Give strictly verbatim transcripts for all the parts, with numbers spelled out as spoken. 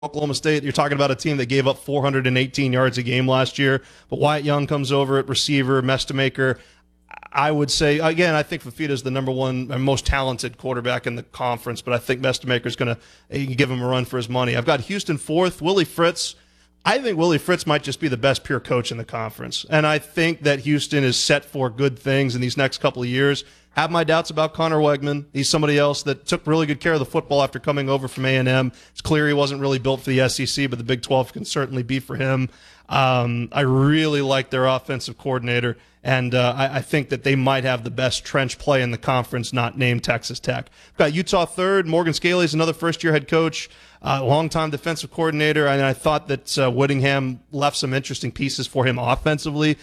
Oklahoma State, you're talking about a team that gave up four hundred eighteen yards a game last year, but Wyatt Young comes over at receiver, Mestamaker. I would say, again, I think Fafita is the number one and most talented quarterback in the conference, but I think Mestamaker is going to give him a run for his money. I've got Houston fourth, Willie Fritz. I think Willie Fritz might just be the best pure coach in the conference, and I think that Houston is set for good things in these next couple of years. Have my doubts about Connor Wegman. He's somebody else that took really good care of the football after coming over from A and M. It's clear he wasn't really built for the S E C, but the Big twelve can certainly be for him. Um, I really like their offensive coordinator, and uh, I, I think that they might have the best trench play in the conference, not named Texas Tech. Got Utah third. Morgan Scaley is another first-year head coach, uh, longtime defensive coordinator, and I thought that uh, Whittingham left some interesting pieces for him offensively.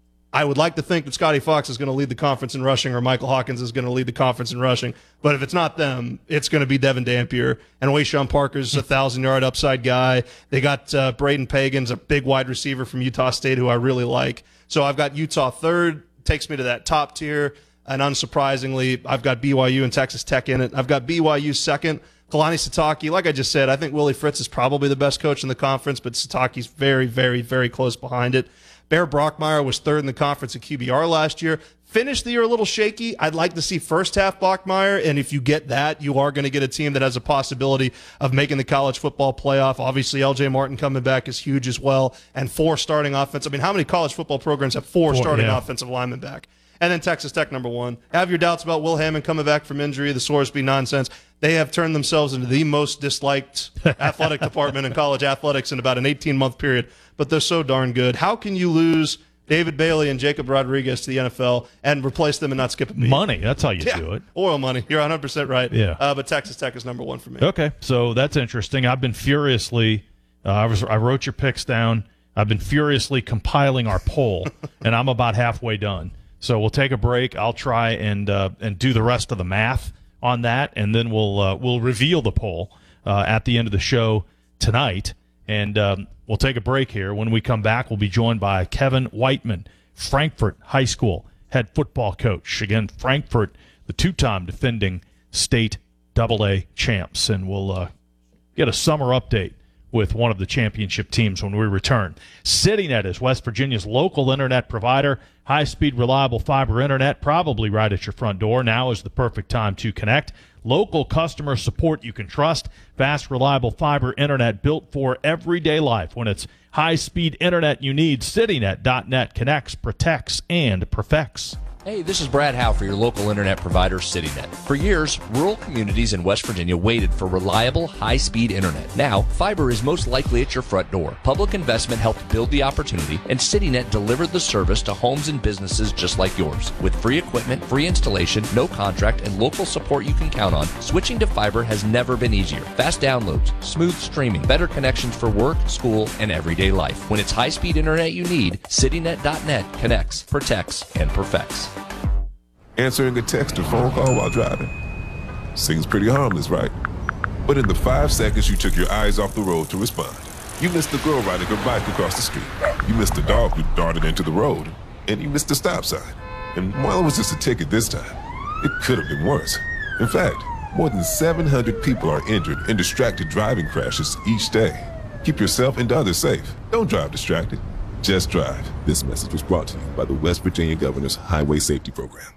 I would like to think that Scotty Fox is going to lead the conference in rushing, or Michael Hawkins is going to lead the conference in rushing. But if it's not them, it's going to be Devin Dampier. And Wayshawn Parker's a thousand-yard upside guy. They got uh, Braden Pagan's a big wide receiver from Utah State who I really like. So I've got Utah third, takes me to that top tier. And unsurprisingly, I've got B Y U and Texas Tech in it. I've got B Y U second. Kalani Sitake, like I just said, I think Willie Fritz is probably the best coach in the conference, but Sitake's very, very, very close behind it. Bear Brockmeyer was third in the conference at Q B R last year. Finished the year a little shaky. I'd like to see first half Brockmeyer, and if you get that, you are going to get a team that has a possibility of making the college football playoff. Obviously, L J Martin coming back is huge as well, and four starting offense. I mean, how many college football programs have four, four starting yeah. offensive linemen back? And then Texas Tech, number one. Have your doubts about Will Hammond coming back from injury, the Sorsby nonsense. They have turned themselves into the most disliked athletic department in college athletics in about an eighteen-month period, but they're so darn good. How can you lose David Bailey and Jacob Rodriguez to the N F L and replace them and not skip a beat? Money, that's how you yeah, do it. Oil money. You're one hundred percent right. Yeah. Uh, but Texas Tech is number one for me. Okay, so that's interesting. I've been furiously uh, – I was I wrote your picks down. I've been furiously compiling our poll, and I'm about halfway done. So we'll take a break. I'll try and uh, and do the rest of the math on that, and then we'll uh, we'll reveal the poll uh, at the end of the show tonight. And um, we'll take a break here. When we come back, we'll be joined by Kevin Whiteman, Frankfort High School head football coach. Again, Frankfort, the two-time defending state double A champs. And we'll uh, get a summer update with one of the championship teams when we return. CityNet is West Virginia's local internet provider. High-speed, reliable fiber internet, probably right at your front door. Now is the perfect time to connect. Local customer support you can trust. Fast, reliable fiber internet built for everyday life. When it's high-speed internet you need, CityNet dot net connects, protects, and perfects. Hey, this is Brad Howe for your local internet provider, CityNet. For years, rural communities in West Virginia waited for reliable, high-speed internet. Now, fiber is most likely at your front door. Public investment helped build the opportunity, and CityNet delivered the service to homes and businesses just like yours. With free equipment, free installation, no contract, and local support you can count on, switching to fiber has never been easier. Fast downloads, smooth streaming, better connections for work, school, and everyday life. When it's high-speed internet you need, CityNet dot net connects, protects, and perfects. Answering a text or phone call while driving. Seems pretty harmless, right? But in the five seconds you took your eyes off the road to respond, you missed the girl riding her bike across the street. You missed the dog who darted into the road. And you missed the stop sign. And while it was just a ticket this time, it could have been worse. In fact, more than seven hundred people are injured in distracted driving crashes each day. Keep yourself and others safe. Don't drive distracted. Just drive. This message was brought to you by the West Virginia Governor's Highway Safety Program.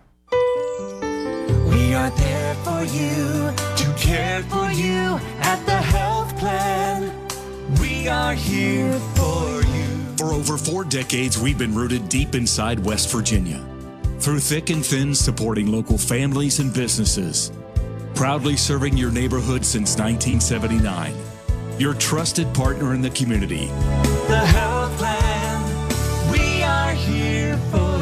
We are there for you, to care for you at the health plan. We are here for you. For over four decades, we've been rooted deep inside West Virginia. Through thick and thin, supporting local families and businesses. Proudly serving your neighborhood since nineteen seventy-nine. Your trusted partner in the community. The health plan, we are here for you.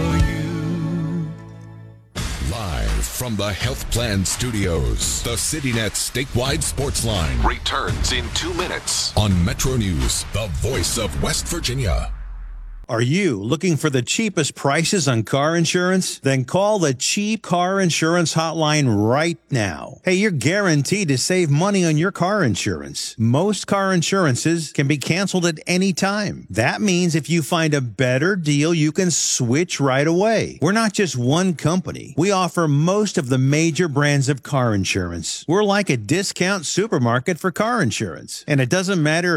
From the Health Plan Studios, the CityNet statewide sports line returns in two minutes on Metro News, the voice of West Virginia. Are you looking for the cheapest prices on car insurance? Then call the Cheap Car Insurance Hotline right now. Hey, you're guaranteed to save money on your car insurance. Most car insurances can be canceled at any time. That means if you find a better deal, you can switch right away. We're not just one company. We offer most of the major brands of car insurance. We're like a discount supermarket for car insurance. And it doesn't matter